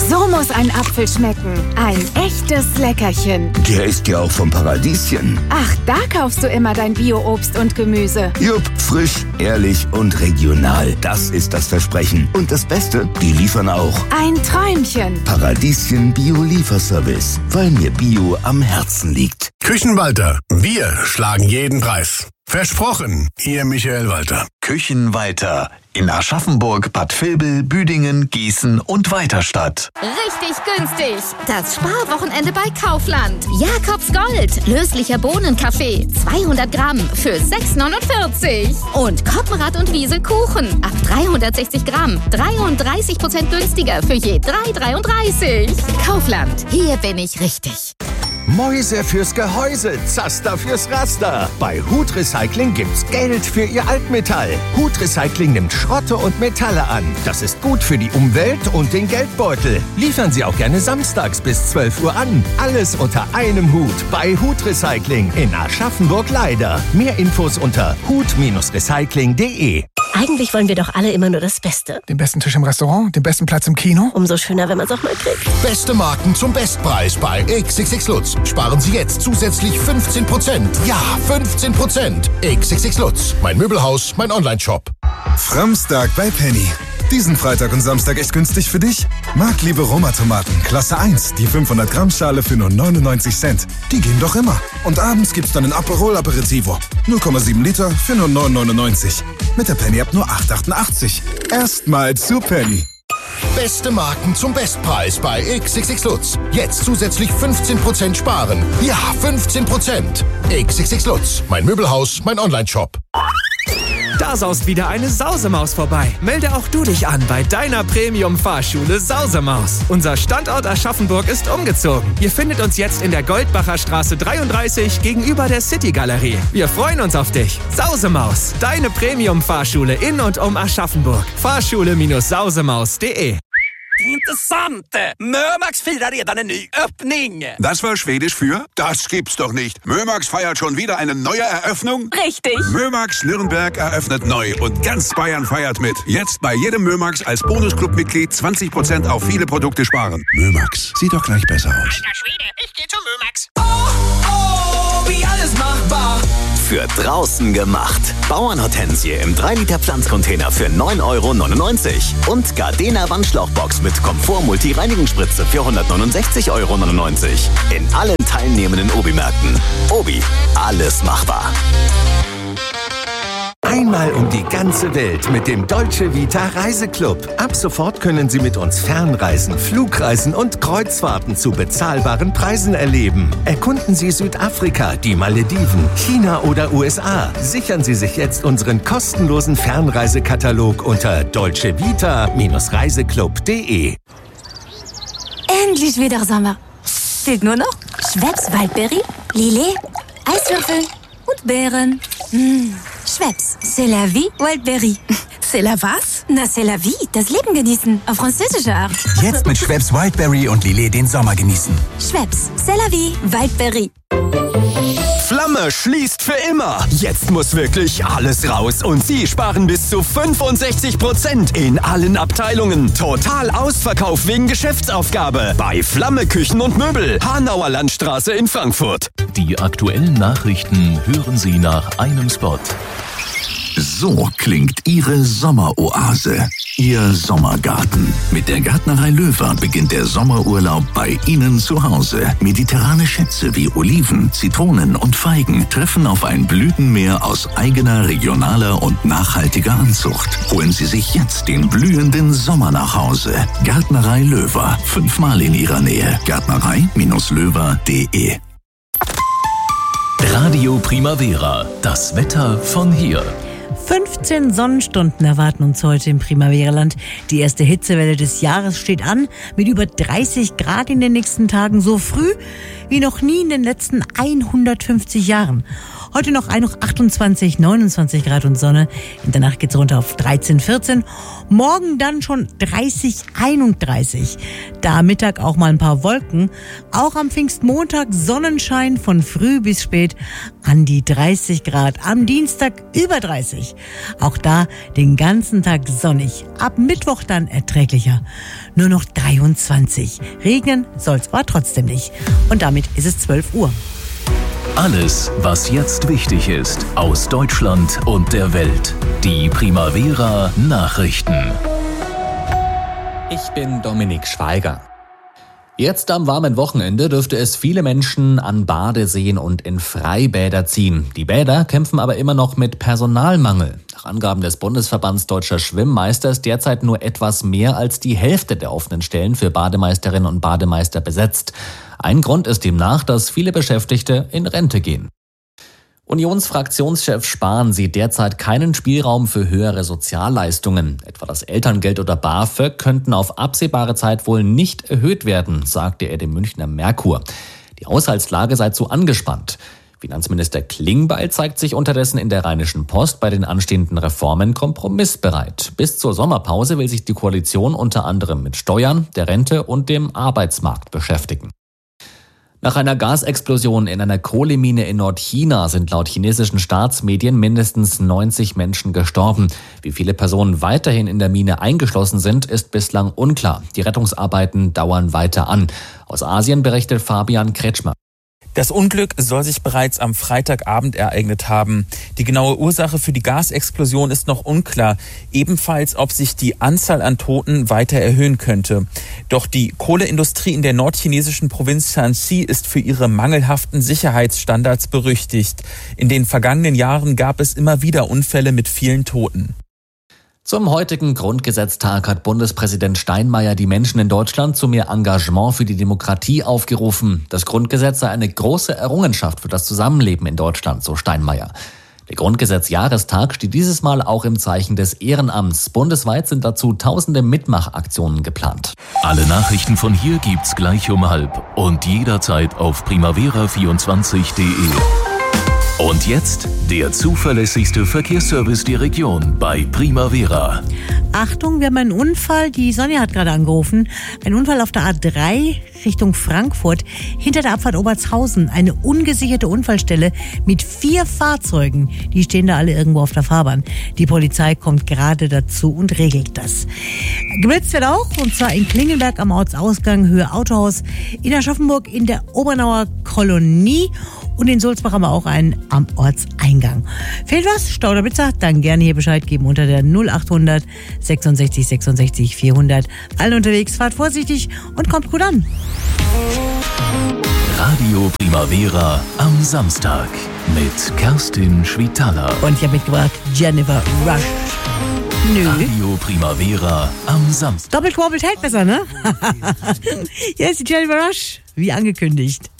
So muss ein Apfel schmecken. Ein echtes Leckerchen. Der ist ja auch vom Paradieschen. Ach, da kaufst du immer dein Bio-Obst und Gemüse. Jupp, frisch, ehrlich und regional. Das ist das Versprechen. Und das Beste, die liefern auch. Ein Träumchen. Paradieschen Bio-Lieferservice. Weil mir Bio am Herzen liegt. Küchenwalter. Wir schlagen jeden Preis. Versprochen, Ihr Michael Walter. Küchenwalter. In Aschaffenburg, Bad Vilbel, Büdingen, Gießen und Weiterstadt. Richtig günstig. Das Sparwochenende bei Kaufland. Jakobs Gold. Löslicher Bohnenkaffee. 200 Gramm für 6,49. Und Koppenrad und Wiese Kuchen. Ab 360 Gramm. 33% günstiger für je 3,33. Kaufland. Hier bin ich richtig. Mäuse fürs Gehäuse, Zaster fürs Raster. Bei Hut Recycling gibt's Geld für Ihr Altmetall. Hut Recycling nimmt Schrotte und Metalle an. Das ist gut für die Umwelt und den Geldbeutel. Liefern Sie auch gerne samstags bis 12 Uhr an. Alles unter einem Hut bei Hut Recycling in Aschaffenburg-Leider. Mehr Infos unter hut-recycling.de. Eigentlich wollen wir doch alle immer nur das Beste. Den besten Tisch im Restaurant, den besten Platz im Kino. Umso schöner, wenn man es auch mal kriegt. Beste Marken zum Bestpreis bei XXX Lutz. Sparen Sie jetzt zusätzlich 15%. Ja, 15%. XXX Lutz. Mein Möbelhaus, mein Onlineshop. Framstag bei Penny. Diesen Freitag und Samstag echt günstig für dich? Marktliebe Roma-Tomaten, Klasse 1, die 500 Gramm Schale für nur 99 Cent. Die gehen doch immer. Und abends gibt's dann ein Aperol Aperitivo. 0,7 Liter für nur 9,99. Mit der Penny ab nur 8,88. Erstmal zu Penny. Beste Marken zum Bestpreis bei XXX Lutz. Jetzt zusätzlich 15% sparen. Ja, 15%. XXX Lutz. Mein Möbelhaus, mein Onlineshop. Da saust wieder eine Sausemaus vorbei. Melde auch du dich an bei deiner Premium-Fahrschule Sausemaus. Unser Standort Aschaffenburg ist umgezogen. Ihr findet uns jetzt in der Goldbacher Straße 33 gegenüber der City-Galerie. Wir freuen uns auf dich. Sausemaus, deine Premium-Fahrschule in und um Aschaffenburg. Fahrschule-sausemaus.de. Intressant! Mömax firar redan en ny öppning. Das war Schwedisch für? Das gibt's doch nicht. Mömax feiert schon wieder eine neue Eröffnung? Richtig. Mömax Nürnberg eröffnet neu und ganz Bayern feiert mit. Jetzt bei jedem Mömax als Bonusclub-Mitglied 20% auf viele Produkte sparen. Mömax, sieht doch gleich besser aus. Alter Schwede, ich geh zu Mömax. Oh, wie alles machbar. Für draußen gemacht. Bauernhortensie im 3-Liter Pflanzcontainer für 9,99 € und Gardena Wandschlauchbox mit Komfort-Multi-Reinigungsspritze für 169,99 € in allen teilnehmenden Obi-Märkten. Obi, alles machbar. Einmal um die ganze Welt mit dem Dolce Vita Reiseclub. Ab sofort können Sie mit uns Fernreisen, Flugreisen und Kreuzfahrten zu bezahlbaren Preisen erleben. Erkunden Sie Südafrika, die Malediven, China oder USA. Sichern Sie sich jetzt unseren kostenlosen Fernreisekatalog unter dolcevita-reiseclub.de. Endlich wieder Sommer. Fehlt nur noch Schweppes Waldbeere, Lillet, Eiswürfel und Beeren. Schweppes, c'est la vie, Wildberry. C'est la was? Na, c'est la vie, das Leben genießen, auf französische Art. Jetzt mit Schweppes Wildberry und Lillet den Sommer genießen. Schweppes, c'est la vie, Wildberry. Flamme schließt für immer. Jetzt muss wirklich alles raus und Sie sparen bis zu 65% in allen Abteilungen. Total Ausverkauf wegen Geschäftsaufgabe bei Flamme Küchen und Möbel, Hanauer Landstraße in Frankfurt. Die aktuellen Nachrichten hören Sie nach einem Spot. So klingt Ihre Sommeroase, Ihr Sommergarten. Mit der Gärtnerei Löwer beginnt der Sommerurlaub bei Ihnen zu Hause. Mediterrane Schätze wie Oliven, Zitronen und Feigen treffen auf ein Blütenmeer aus eigener, regionaler und nachhaltiger Anzucht. Holen Sie sich jetzt den blühenden Sommer nach Hause. Gärtnerei Löwer, 5-mal in Ihrer Nähe. Gärtnerei-löwer.de. Radio Primavera, das Wetter von hier. 15 Sonnenstunden erwarten uns heute im Primavera-Land. Die erste Hitzewelle des Jahres steht an, mit über 30 Grad in den nächsten Tagen, so früh wie noch nie in den letzten 150 Jahren. Heute noch 28, 29 Grad und Sonne. In der Nacht geht's runter auf 13, 14. Morgen dann schon 30, 31. Da am Mittag auch mal ein paar Wolken. Auch am Pfingstmontag Sonnenschein von früh bis spät an die 30 Grad. Am Dienstag über 30. Auch da den ganzen Tag sonnig. Ab Mittwoch dann erträglicher. Nur noch 23. Regnen soll's aber trotzdem nicht. Und damit ist es 12 Uhr. Alles, was jetzt wichtig ist, aus Deutschland und der Welt. Die Primavera Nachrichten. Ich bin Dominik Schweiger. Jetzt am warmen Wochenende dürfte es viele Menschen an Badeseen und in Freibäder ziehen. Die Bäder kämpfen aber immer noch mit Personalmangel. Nach Angaben des Bundesverbands Deutscher Schwimmmeister ist derzeit nur etwas mehr als die Hälfte der offenen Stellen für Bademeisterinnen und Bademeister besetzt. Ein Grund ist demnach, dass viele Beschäftigte in Rente gehen. Unionsfraktionschef Spahn sieht derzeit keinen Spielraum für höhere Sozialleistungen. Etwa das Elterngeld oder BAföG könnten auf absehbare Zeit wohl nicht erhöht werden, sagte er dem Münchner Merkur. Die Haushaltslage sei zu angespannt. Finanzminister Klingbeil zeigt sich unterdessen in der Rheinischen Post bei den anstehenden Reformen kompromissbereit. Bis zur Sommerpause will sich die Koalition unter anderem mit Steuern, der Rente und dem Arbeitsmarkt beschäftigen. Nach einer Gasexplosion in einer Kohlemine in Nordchina sind laut chinesischen Staatsmedien mindestens 90 Menschen gestorben. Wie viele Personen weiterhin in der Mine eingeschlossen sind, ist bislang unklar. Die Rettungsarbeiten dauern weiter an. Aus Asien berichtet Fabian Kretschmer. Das Unglück soll sich bereits am Freitagabend ereignet haben. Die genaue Ursache für die Gasexplosion ist noch unklar. Ebenfalls, ob sich die Anzahl an Toten weiter erhöhen könnte. Doch die Kohleindustrie in der nordchinesischen Provinz Shanxi ist für ihre mangelhaften Sicherheitsstandards berüchtigt. In den vergangenen Jahren gab es immer wieder Unfälle mit vielen Toten. Zum heutigen Grundgesetztag hat Bundespräsident Steinmeier die Menschen in Deutschland zu mehr Engagement für die Demokratie aufgerufen. Das Grundgesetz sei eine große Errungenschaft für das Zusammenleben in Deutschland, so Steinmeier. Der Grundgesetz-Jahrestag steht dieses Mal auch im Zeichen des Ehrenamts. Bundesweit sind dazu tausende Mitmachaktionen geplant. Alle Nachrichten von hier gibt's gleich um 12:30 und jederzeit auf primavera24.de. Und jetzt der zuverlässigste Verkehrsservice der Region bei Primavera. Achtung, wir haben einen Unfall. Die Sonja hat gerade angerufen. Ein Unfall auf der A3 Richtung Frankfurt. Hinter der Abfahrt Obertshausen. Eine ungesicherte Unfallstelle mit 4 Fahrzeugen. Die stehen da alle irgendwo auf der Fahrbahn. Die Polizei kommt gerade dazu und regelt das. Geblitzt wird auch. Und zwar in Klingelberg am Ortsausgang Höhe Autohaus. In Aschaffenburg in der Obernauer Kolonie. Und in Sulzbach haben wir auch einen am Ortseingang. Fehlt was? Stau oder Blitzer? Dann gerne hier Bescheid geben unter der 0800 66 66 400. Allen unterwegs, fahrt vorsichtig und kommt gut an. Radio Primavera am Samstag mit Kerstin Schwitala. Und ich habe mitgebracht Jennifer Rush. Nö. Radio Primavera am Samstag. Doppelt hält besser, ne? Hier ist die Jennifer Rush, wie angekündigt.